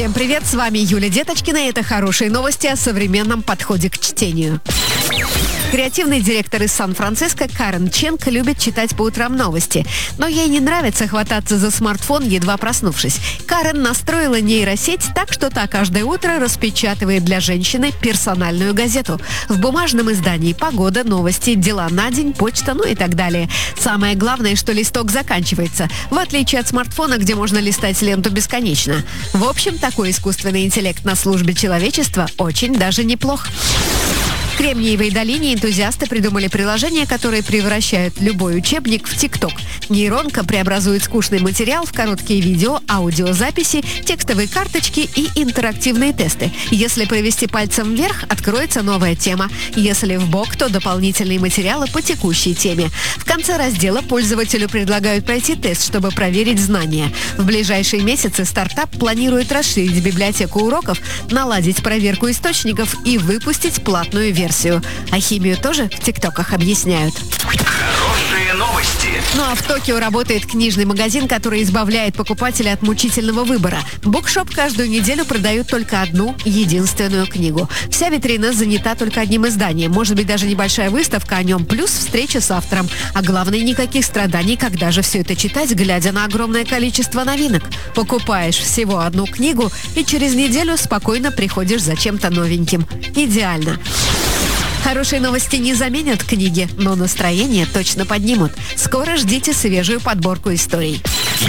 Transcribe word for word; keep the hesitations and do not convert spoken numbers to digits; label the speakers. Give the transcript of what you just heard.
Speaker 1: Всем привет, с вами Юлия Деточкина, и это хорошие новости о современном подходе к чтению. Креативный директор из Сан-Франциско Карен Ченг любит читать по утрам новости, но ей не нравится хвататься за смартфон, едва проснувшись. Карен настроила нейросеть так, что та каждое утро распечатывает для женщины персональную газету. В бумажном издании погода, новости, дела на день, почта, ну и так далее. Самое главное, что листок заканчивается, в отличие от смартфона, где можно листать ленту бесконечно. В общем, такой искусственный интеллект на службе человечества очень даже неплох. В Кремниевой долине энтузиасты придумали приложение, которое превращает любой учебник в ТикТок. Нейронка преобразует скучный материал в короткие видео, аудиозаписи, текстовые карточки и интерактивные тесты. Если провести пальцем вверх, откроется новая тема. Если вбок, то дополнительные материалы по текущей теме. В конце раздела пользователю предлагают пройти тест, чтобы проверить знания. В ближайшие месяцы стартап планирует расширить библиотеку уроков, наладить проверку источников и выпустить платную версию. А химию тоже в ТикТоках объясняют.
Speaker 2: Хорошие новости.
Speaker 1: Ну а в Токио работает книжный магазин, который избавляет покупателя от мучительного выбора. Букшоп каждую неделю продает только одну, единственную книгу. Вся витрина занята только одним изданием. Может быть, даже небольшая выставка о нем, плюс встреча с автором. А главное, никаких страданий, когда же все это читать, глядя на огромное количество новинок. Покупаешь всего одну книгу и через неделю спокойно приходишь за чем-то новеньким. Идеально. Хорошие новости не заменят книги, но настроение точно поднимут. Скоро ждите свежую подборку историй.